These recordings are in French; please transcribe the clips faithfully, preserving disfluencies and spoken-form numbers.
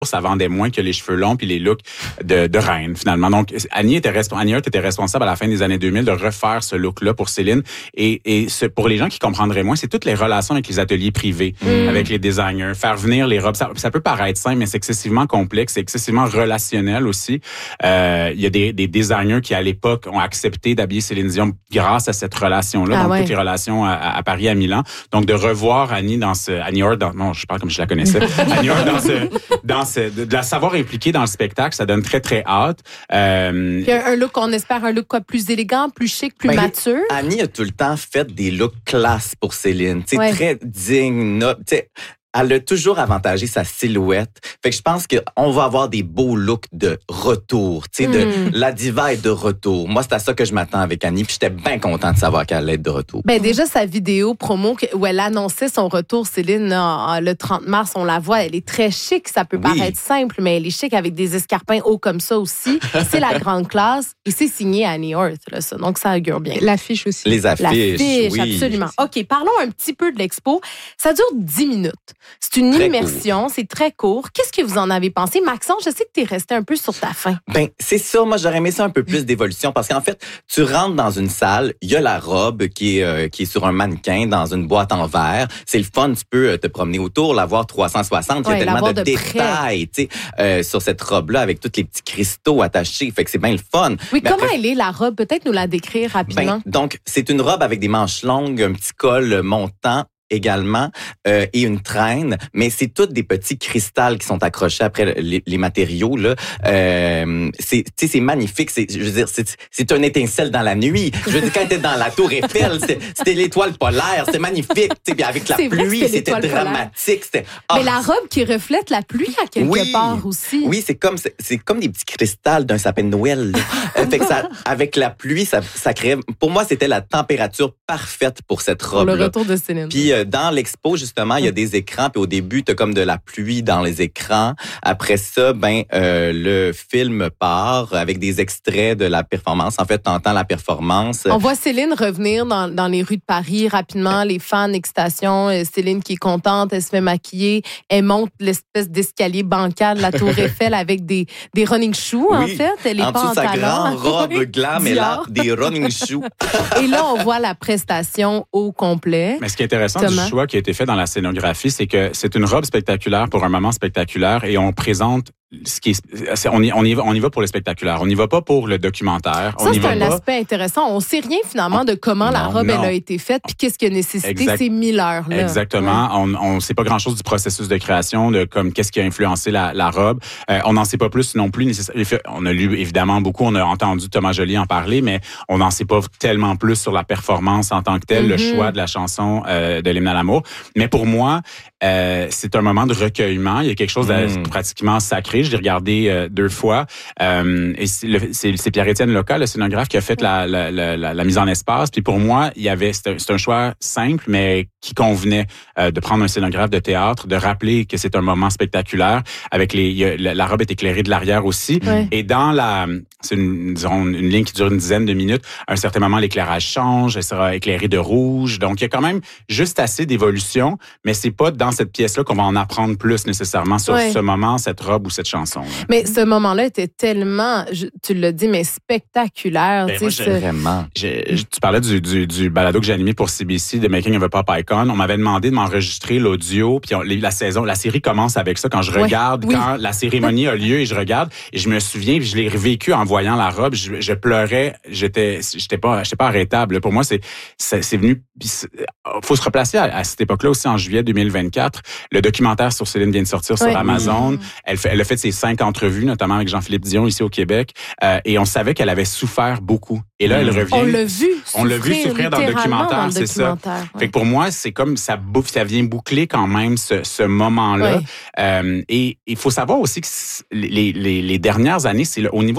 ça vendait moins que les cheveux longs puis les looks de, de reine, finalement. Donc, Annie était, Annie Hurt était responsable à la fin des années deux mille de refaire ce look-là pour Céline. Et, et ce, pour les gens qui comprendraient moins, c'est toutes les relations avec les ateliers privés, mm. avec les designers, faire venir les robes. Ça, ça peut paraître simple, mais c'est excessivement complexe, c'est excessivement relationnel aussi. Euh, il y a des, des designers qui, à l'époque, ont accepté d'habiller Céline Dion grâce à cette relation-là, ah, donc ouais. toutes les relations à, à Paris, à Milan. Donc, de revoir Annie dans ce... Annie Hurt, dans, non, je parle comme je la connaissais. Annie Hurt dans ce... Dans de, de la savoir impliquée dans le spectacle, ça donne très, très hâte. Euh... Puis un, un look, on espère un look quoi, plus élégant, plus chic, plus ben, mature. Annie a tout le temps fait des looks classe pour Céline. Tu sais, ouais. très digne, no, tu sais, elle a toujours avantagé sa silhouette. Fait que je pense qu'on va avoir des beaux looks de retour. Tu sais, mm. de la diva est de retour. Moi, c'est à ça que je m'attends avec Annie. Puis j'étais bien contente de savoir qu'elle allait être de retour. Ben déjà, sa vidéo promo où elle annonçait son retour, Céline, là, le trente mars, on la voit, elle est très chic. Ça peut oui. paraître simple, mais elle est chic avec des escarpins hauts comme ça aussi. C'est la grande classe. Et c'est signé Annie Hurt, là, ça. Donc, ça augure bien. L'affiche aussi. Les affiches, L'affiche, oui. absolument. OK, parlons un petit peu de l'expo. Ça dure dix minutes. C'est une très immersion, court. C'est très court. Qu'est-ce que vous en avez pensé? Maxence, je sais que tu es resté un peu sur ta faim. Ben, c'est ça. Moi, j'aurais aimé ça un peu plus d'évolution parce qu'en fait, tu rentres dans une salle, il y a la robe qui est, euh, qui est sur un mannequin dans une boîte en verre. C'est le fun, tu peux te promener autour, la voir trois cent soixante. Il y a tellement de, de détails, tu sais, euh, sur cette robe-là avec tous les petits cristaux attachés. Fait que c'est bien le fun. Oui, mais comment après, elle est, la robe? Peut-être nous la décrire rapidement. Ben, donc, c'est une robe avec des manches longues, un petit col montant, également, euh, et une traîne, mais c'est toutes des petits cristals qui sont accrochés après les, les matériaux, là. Euh, c'est, tu sais, c'est magnifique. C'est, je veux dire, c'est, c'est un étincelle dans la nuit. Je veux dire, quand t'es dans la tour Eiffel, c'était, c'était l'étoile polaire. C'était magnifique. Tu sais, puis avec la c'est pluie, vrai, c'était dramatique. C'était, oh. Mais la robe qui reflète la pluie à quelque oui, part aussi. Oui, c'est comme, c'est, c'est comme des petits cristals d'un sapin de Noël. euh, fait que ça, avec la pluie, ça, ça crée, pour moi, c'était la température parfaite pour cette robe. Pour le retour de Céline. Puis, euh, dans l'expo, justement, il y a des écrans. Puis au début, t'as comme de la pluie dans les écrans. Après ça, ben euh, le film part avec des extraits de la performance. En fait, t'entends la performance. On voit Céline revenir dans, dans les rues de Paris rapidement. Les fans, excitation. Céline qui est contente, elle se fait maquiller. Elle monte l'espèce d'escalier bancal de la Tour Eiffel avec des, des running shoes, oui. en fait. Elle est en pas dessous en de sa talons. grande robe glam, elle a des running shoes. Et là, on voit la prestation au complet. Mais ce qui est intéressant Thomas. du choix qui a été fait dans la scénographie, c'est que c'est une robe spectaculaire pour un moment spectaculaire et on présente ce qui est, on y, on y va, on y va pour le spectaculaire. On n'y va pas pour le documentaire. Ça, on y c'est va un pas. aspect intéressant. On sait rien finalement de comment non, la robe elle a été faite puis qu'est-ce qui a nécessité exact, ces mille heures là. Exactement. Ouais. On, on sait pas grand-chose du processus de création, de comme qu'est-ce qui a influencé la, la robe. Euh, on n'en sait pas plus non plus. On a lu évidemment beaucoup, on a entendu Thomas Joly en parler, mais on n'en sait pas tellement plus sur la performance en tant que telle, mm-hmm. le choix de la chanson euh, de l'hymne à l'amour. Mais pour moi, euh, c'est un moment de recueillement. Il y a quelque chose de mm. pratiquement sacré. Je l'ai regardé euh, deux fois. Euh, et c'est, le, c'est, c'est Pierre-Étienne Loca, le scénographe, qui a fait la, la, la, la, la mise en espace. Puis pour moi, il y avait c'est un, c'est un choix simple, mais qui convenait euh, de prendre un scénographe de théâtre, de rappeler que c'est un moment spectaculaire. Avec les, y a, la, la robe est éclairée de l'arrière aussi. Ouais. Et dans la, c'est une, disons une ligne qui dure une dizaine de minutes. À un certain moment, l'éclairage change, elle sera éclairée de rouge. Donc il y a quand même juste assez d'évolution, mais c'est pas dans cette pièce-là qu'on va en apprendre plus nécessairement sur ouais. ce moment, cette robe ou cette chanson. Là. Mais ce moment-là était tellement, je, tu l'as dit, mais spectaculaire. Ben moi, ce... Vraiment. J'ai, tu parlais du, du, du balado que j'ai animé pour C B C, The Making of a Pop Icon. On m'avait demandé de m'enregistrer l'audio, puis on, la saison, la série commence avec ça. Quand je regarde, ouais, oui. quand la cérémonie a lieu et je regarde, et je me souviens, puis je l'ai revécu en voyant la robe, je, je pleurais, j'étais, j'étais pas, j'étais pas arrêtable. Pour moi, c'est, c'est, c'est venu. Il faut se replacer à, à cette époque-là aussi, en juillet deux mille vingt-quatre. Le documentaire sur Céline vient de sortir sur ouais. Amazon. Mmh. Elle, fait, elle a fait ses cinq entrevues, notamment avec Jean-Philippe Dion ici au Québec, euh, et on savait qu'elle avait souffert beaucoup. Et là, mmh. elle revient. On l'a vu. On l'a vu souffrir dans le documentaire, dans le c'est documentaire, ça. Ouais. Fait que pour moi, c'est comme ça bouffe, ça vient boucler quand même ce, ce moment-là. Ouais. Euh, et il faut savoir aussi que les, les, les dernières années, c'est le, au niveau des relations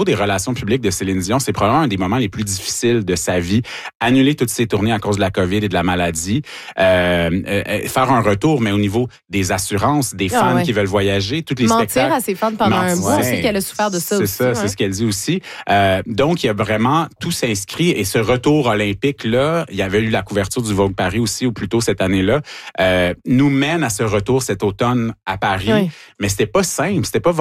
relations publiques de Céline Dion, c'est probablement un des moments les plus difficiles de sa vie. Annuler toutes ses tournées à cause de la COVID et de la maladie, euh, euh, faire un retour, mais au niveau des assurances, des fans ah ouais. qui veulent voyager, tous les Mentir spectacles. Mentir à ses fans pendant Mentir. un mois, ouais. on sait qu'elle a souffert de ça c'est aussi. Ça, ouais. C'est ce qu'elle dit aussi. Euh, donc, il y a vraiment tout s'inscrit et ce retour olympique-là, il y avait eu la couverture du Vogue Paris aussi, ou plutôt cette année-là, euh, nous mène à ce retour cet automne à Paris. Oui. Mais c'était pas simple, c'était pas